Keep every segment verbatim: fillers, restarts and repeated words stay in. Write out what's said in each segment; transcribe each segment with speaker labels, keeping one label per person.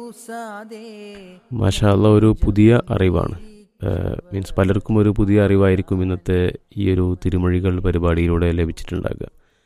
Speaker 1: മാഷാ അല്ലാ, ഒരു പുതിയ അറിവാണ്. മീൻസ് പലർക്കും ഒരു പുതിയ അറിവായിരിക്കും ഇന്നത്തെ ഈ ഒരു തിരുമൊഴികൾ പരിപാടിയിലൂടെ ലഭിച്ചിട്ടുണ്ടാകുക.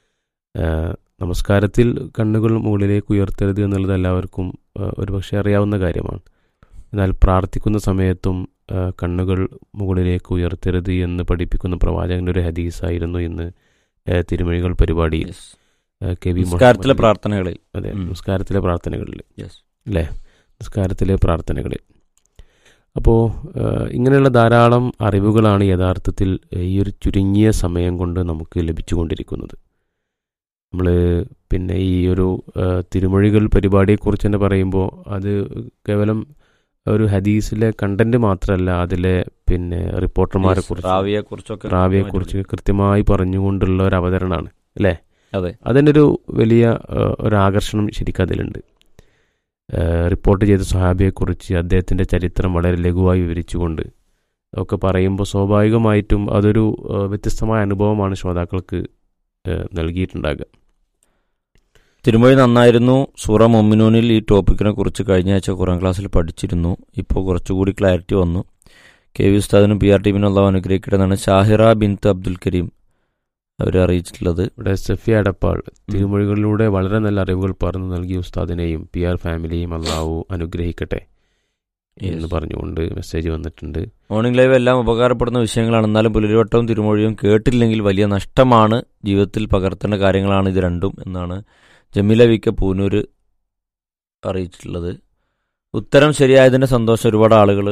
Speaker 1: നമസ്കാരത്തിൽ കണ്ണുകൾ മുകളിലേക്ക് ഉയർത്തരുത് എന്നുള്ളത് എല്ലാവർക്കും ഒരുപക്ഷെ അറിയാവുന്ന കാര്യമാണ്. എന്നാൽ പ്രാർത്ഥിക്കുന്ന സമയത്തും കണ്ണുകൾ മുകളിലേക്ക് ഉയർത്തരുത് എന്ന് പഠിപ്പിക്കുന്ന പ്രവാചകന്റെ ഒരു ഹദീസായിരുന്നു ഇന്ന് തിരുമൊഴികൾ പരിപാടിയിൽ. കെ വി
Speaker 2: നമസ്കാരത്തിലെ പ്രാർത്ഥനകളിൽ
Speaker 1: അതെ നമസ്കാരത്തിലെ പ്രാർത്ഥനകളിൽ അല്ലേ നമസ്കാരത്തിലെ പ്രാർത്ഥനകളിൽ അപ്പോൾ ഇങ്ങനെയുള്ള ധാരാളം അറിവുകളാണ് യഥാർത്ഥത്തിൽ ഈ ഒരു ചുരുങ്ങിയ സമയം കൊണ്ട് നമുക്ക് ലഭിച്ചുകൊണ്ടിരിക്കുന്നത്. നമ്മൾ പിന്നെ ഈ ഒരു തിരുമൊഴികൾ പരിപാടിയെക്കുറിച്ച് തന്നെ പറയുമ്പോൾ അത് കേവലം ഒരു ഹദീസിലെ കണ്ടന്റ് മാത്രമല്ല, അതിലെ പിന്നെ റിപ്പോർട്ടർമാരെ കുറിച്ച്
Speaker 2: റാവിയെക്കുറിച്ചൊക്കെ
Speaker 1: റാവിയെക്കുറിച്ച് കൃത്യമായി പറഞ്ഞുകൊണ്ടുള്ള ഒരു അവതരണമാണ് അല്ലേ.
Speaker 2: അതെ,
Speaker 1: അതിൻ്റെ ഒരു വലിയ ഒരു ആകർഷണം ശരിക്കും അതിലുണ്ട്. റിപ്പോർട്ട് ചെയ്ത സ്വഹാബിയെക്കുറിച്ച് അദ്ദേഹത്തിൻ്റെ ചരിത്രം വളരെ ലഘുവായി വിവരിച്ചുകൊണ്ട് ഒക്കെ പറയുമ്പോൾ സ്വാഭാവികമായിട്ടും അതൊരു വ്യത്യസ്തമായ അനുഭവമാണ് ശ്രോതാക്കൾക്ക് നൽകിയിട്ടുണ്ടാകുക.
Speaker 2: തിരുമൊഴി നന്നായിരുന്നു. സൂറ മുഅ്മിനൂനിൽ ഈ ടോപ്പിക്കിനെ കുറിച്ച് കഴിഞ്ഞ ആഴ്ച ഖുർആൻ ക്ലാസ്സിൽ പഠിച്ചിരുന്നു. ഇപ്പോൾ കുറച്ചുകൂടി ക്ലാരിറ്റി വന്നു. കെ വി ഉസ്താദിനും പി ആർ ടീമിനും അള്ളാഹു അനുഗ്രഹിക്കണമെന്നാണ് ഷാഹിറ ബിൻത്ത് അബ്ദുൽ കരീം അവർ അറിയിച്ചിട്ടുള്ളത്.
Speaker 1: ഇവിടെ സഫിയ അടപ്പാൾ തിരുമൊഴികളിലൂടെ വളരെ നല്ല അറിവുകൾ പറഞ്ഞു നൽകിയ ഉസ്താദിനെയും പി ആർ ഫാമിലിയെയും അള്ളാഹു അനുഗ്രഹിക്കട്ടെ എന്ന് പറഞ്ഞുകൊണ്ട് മെസ്സേജ് വന്നിട്ടുണ്ട്.
Speaker 2: മോർണിംഗ് ലൈവ് എല്ലാം ഉപകാരപ്പെടുന്ന വിഷയങ്ങളാണ്. എന്നാലും പുലരിവട്ടവും തിരുമൊഴിയും കേട്ടില്ലെങ്കിൽ വലിയ നഷ്ടമാണ്. ജീവിതത്തിൽ പകർത്തേണ്ട കാര്യങ്ങളാണ് ഇത് രണ്ടും എന്നാണ് ജമീല വി കെ പൂനൂർ അറിയിച്ചിട്ടുള്ളത്. ഉത്തരം ശരിയായതിൻ്റെ സന്തോഷം ഒരുപാട് ആളുകൾ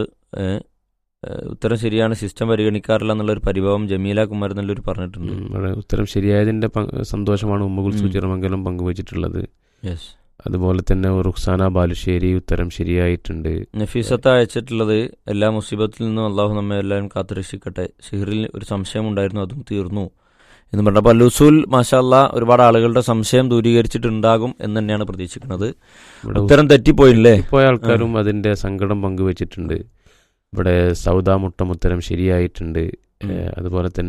Speaker 2: ഉത്തരം ശരിയാണ്, സിസ്റ്റം പരിഗണിക്കാറില്ല എന്നുള്ളൊരു പരിഭവം ജമീല കുമാർ നല്ലൊരു പറഞ്ഞിട്ടുണ്ട്.
Speaker 1: ഉത്തരം ശരിയായതിൻ്റെ സന്തോഷമാണ് ഉമ്മകുൽ സുചിറമംഗലം പങ്കുവച്ചിട്ടുള്ളത്. അതുപോലെ തന്നെ റുക്സാന ബാലുശ്ശേരി ഉത്തരം ശരിയായിട്ടുണ്ട്.
Speaker 2: നഫീസത്ത് അയച്ചിട്ടുള്ളത് എല്ലാ മുസീബത്തിൽ നിന്നും അള്ളാഹു നമ്മെ എല്ലാവരും കാത്തുരക്ഷിക്കട്ടെ. ഷിഹറിൽ ഒരു സംശയം ഉണ്ടായിരുന്നു, അതും തീർന്നു എന്ന് പറഞ്ഞപ്പോൾ ലുസൂൽ മാഷാ അല്ലാ ഒരുപാട് ആളുകളുടെ സംശയം ദൂരീകരിച്ചിട്ടുണ്ടാകും എന്ന് തന്നെയാണ് പ്രതീക്ഷിക്കുന്നത്. ഉത്തരം തെറ്റിപ്പോയില്ലേ?
Speaker 1: പോയ ആൾക്കാരും അതിന്റെ സങ്കടം പങ്കുവച്ചിട്ടുണ്ട്. ഇവിടെ സൗദ മുട്ടം ഉത്തരം ശരിയായിട്ടുണ്ട്. അതുപോലെ തന്നെ